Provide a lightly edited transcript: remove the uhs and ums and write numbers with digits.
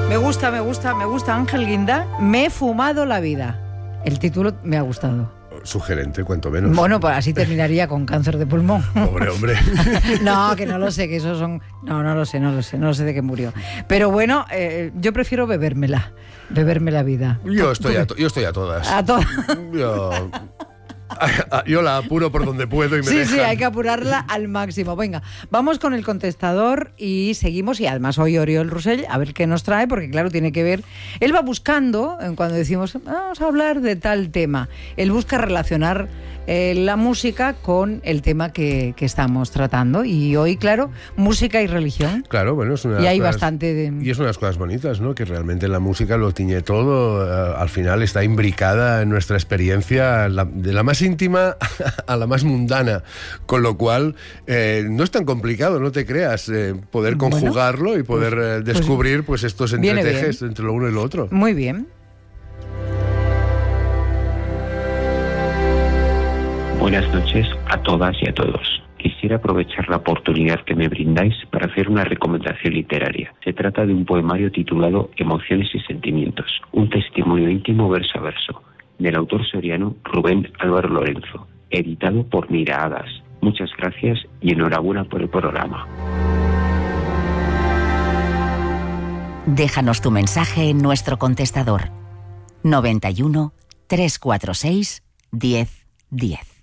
Me gusta Ángel Guinda. Me he fumado la vida. El título me ha gustado. Sugerente, cuanto menos. Bueno, pues así terminaría con cáncer de pulmón. Hombre. No, que no lo sé, que esos son... No lo sé de qué murió. Pero bueno, yo prefiero beberme la vida. Yo estoy a todas. A todas. Yo la apuro por donde puedo y me dejan. Sí, hay que apurarla al máximo. Venga, vamos con el contestador y seguimos. Y además hoy Oriol Rossell, a ver qué nos trae, porque claro, tiene que ver... Él va buscando, cuando decimos, vamos a hablar de tal tema, él busca relacionar la música con el tema que estamos tratando. Y hoy, claro, música y religión. Claro, bueno, es una... Y hay bastante... Y es una de las cosas bonitas, ¿no? Que realmente la música lo tiñe todo. Al final está imbricada en nuestra experiencia, de la más íntima a la más mundana, con lo cual no es tan complicado, no te creas, poder conjugarlo y poder descubrir pues estos entretejes entre lo uno y lo otro. Muy bien. Buenas noches a todas y a todos. Quisiera aprovechar la oportunidad que me brindáis para hacer una recomendación literaria. Se trata de un poemario titulado Emociones y Sentimientos, un testimonio íntimo verso a verso, del autor soriano Rubén Álvaro Lorenzo, editado por Miraadas. Muchas gracias y enhorabuena por el programa. Déjanos tu mensaje en nuestro contestador 91 346 1010.